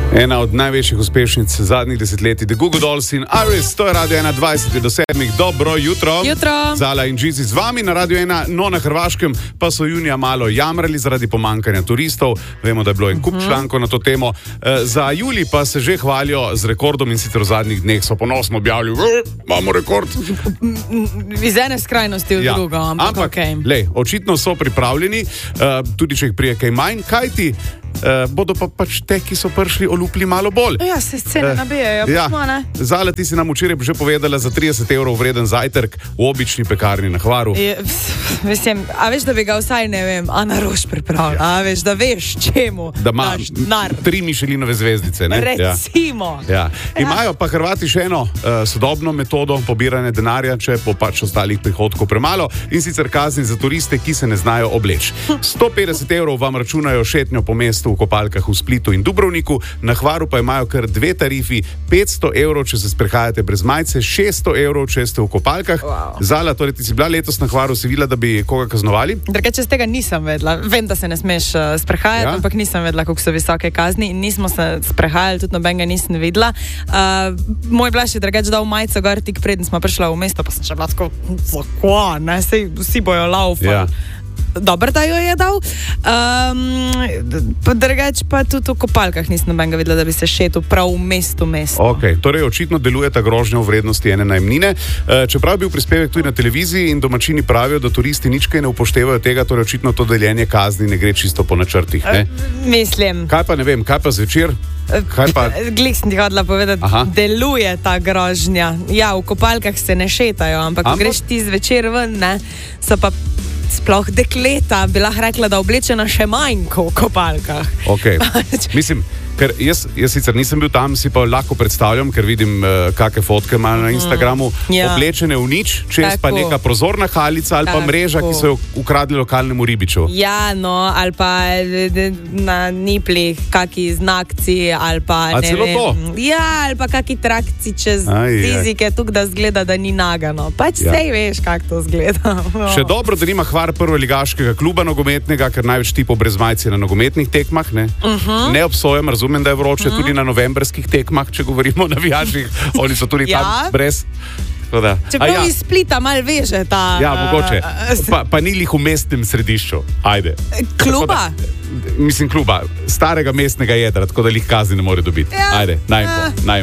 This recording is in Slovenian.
Ena od največjih uspešnic zadnjih desetletij, The Goo Goo Dolls in Iris, to je Radio 1, 20 do 7. Dobro jutro. Jutro. Zala in Džizi z vami na Radio 1, no na Hrvaškem pa so junija malo jamrali zaradi pomankanja turistov. Vemo, da je bilo en kup člankov na to temo. Za julij pa se že hvalijo z rekordom in sicer v zadnjih dneh so ponosno objavili, imamo rekord. Iz ene skrajnosti v drugo, ampak ok. Lej, očitno so pripravljeni, tudi če jih prije kaj manj, kajti bodo pa pač te, ki so prišli, olupli malo bolj. Ja, se scene nabijajo. Ja. Zala, ti si nam včeraj že povedala za 30 evrov vreden zajtrk v obični pekarni na Hvaru. Mislim, a veš, da bi ga vsaj, ne vem, Ana Roš pripravila, a veš, da veš čemu da ima 3 Michelinove zvezdice, ne? Recimo. Ja. Imajo pa Hrvati še eno sodobno metodo pobiranja denarja, če bo pač ostalih prihodkov premalo, in sicer kazni za turiste, ki se ne znajo obleči. 150 evrov vam računajo šetnjo po mestu v kopalkah v Splitu in Dubrovniku, na Hvaru pa imajo kar 2 tarifi, 500 evrov, če se sprehajate brez majice, 600 evrov, če ste v kopalkah. Wow. Zala, torej ti si bila letos na Hvaru, si videla, da bi koga kaznovali? Drugače, z tega nisem vedela. Vem, da se ne smeš sprehajati, ampak nisem vedela, koliko so visoke kazni, in nismo se sprehajali, tudi nobenega nisem videla. Moj blaž je drugače dal majico gor tik preden smo prišla v mesto, pa sem še bila tako, zakon, ne, sej vsi bojo laufali. Ja. Dobro, da jo je dal. Drugače pa tudi v kopalkah nisem nobenega videla, da bi se šetil prav v mestu. Ok, torej očitno deluje ta grožnja v vrednosti ene najemnine. Čeprav je bil prispevek tudi na televiziji in domačini pravijo, da turisti nič kaj ne upoštevajo tega, torej očitno to deljenje kazni ne gre čisto po načrtih. Ne? Mislim. Kaj pa ne vem, kaj pa zvečer? Glih sem ti hodila povedati, deluje ta grožnja. Ja, v kopalkah se ne šetajo, ampak ko greš ti zvečer ven, ne, so pa sploh dekleta, bi lahko rekla, da oblečena še manj kot v kopalkah. Ok, mislim, ker jaz sicer nisem bil tam, si pa lahko predstavljam, ker vidim, kakšne fotke imajo na Instagramu, oblečene v nič, čez pa neka prozorna halica ali pa mreža, ki so jo ukradli lokalnemu ribiču. Ja, no, ali pa na niplih kaki znakci, ali pa ne vem. To? Ja, ali pa kaki trakci čez fizike, tukaj da zgleda, da ni nagano. Pač sej veš, kak to zgleda. Še dobro, da nima Hvar prvoligaškega kluba nogometnega, ker največ tipov brez majice na nogometnih tekmah, ne? Ne obsojam, razumem, da je vroče tudi na novembrskih tekmah, če govorimo o navijačih, oni so tudi tam brez. Čeprav iz Splita malo veže ta... Ja, mogoče. Pa ni lih v mestnem središču. Ajde. Kluba? Mislim, kluba. Starega mestnega jedra, tako da lih kazni ne more dobiti. Ajde, najmo.